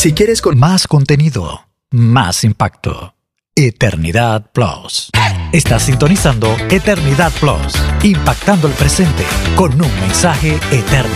Si quieres con más contenido, más impacto. Eternidad Plus. Estás sintonizando Eternidad Plus, impactando el presente con un mensaje eterno.